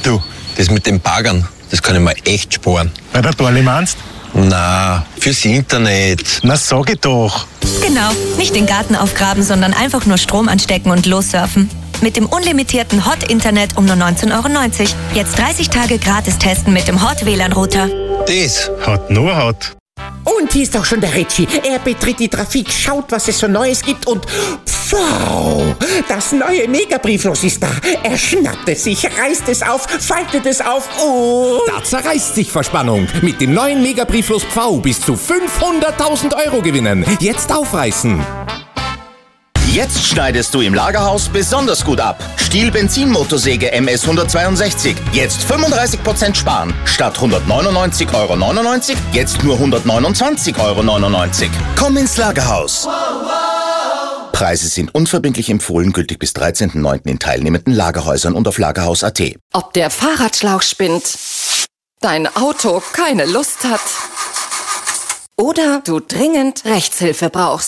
Du, das mit den Baggern, das kann ich mir echt sparen. Bei der Dorli meinst? Na, fürs Internet. Na, sag ich doch. Genau, nicht den Garten aufgraben, sondern einfach nur Strom anstecken und lossurfen. Mit dem unlimitierten Hot-Internet um nur 19,90 €. Jetzt 30 Tage gratis testen mit dem Hot-WLAN-Router. Das Hat nur Hot. Und hier ist auch schon der Ritchie. Er betritt die Trafik, schaut, was es so Neues gibt und wow, das neue Megabrieflos ist da. Er schnappt es sich, reißt es auf, faltet es auf und... Da zerreißt sich Verspannung. Mit dem neuen Megabrieflos Pfau bis zu 500.000 € gewinnen. Jetzt aufreißen. Jetzt schneidest du im Lagerhaus besonders gut ab. Stihl Benzinmotorsäge MS 162. Jetzt 35% sparen. Statt 199,99 € jetzt nur 129,99 €. Komm ins Lagerhaus. Preise sind unverbindlich empfohlen, gültig bis 13.09. in teilnehmenden Lagerhäusern und auf Lagerhaus.at. Ob der Fahrradschlauch spinnt, dein Auto keine Lust hat oder du dringend Rechtshilfe brauchst.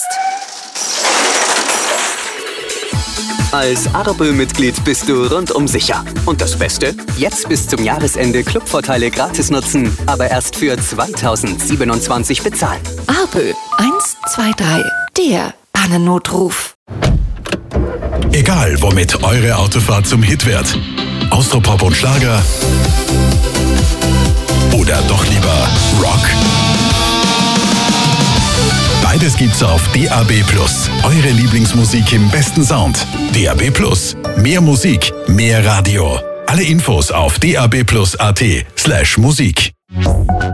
Als Arbö-Mitglied bist du rundum sicher. Und das Beste? Jetzt bis zum Jahresende Clubvorteile gratis nutzen, aber erst für 2027 bezahlen. Arbö 123, der Pannennotruf. Egal, womit eure Autofahrt zum Hit wird. Austropop und Schlager oder doch lieber Rock. Beides gibt's auf DAB+. Eure Lieblingsmusik im besten Sound. DAB+. Mehr Musik, mehr Radio. Alle Infos auf dab+at/Musik.